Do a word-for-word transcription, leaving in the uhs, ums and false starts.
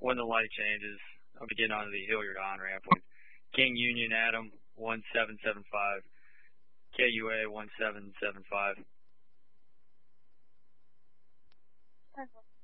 when the light changes, I'll be getting onto the Hilliard on-ramp with King Union Adam one seven seven five, K U A one seven seven five.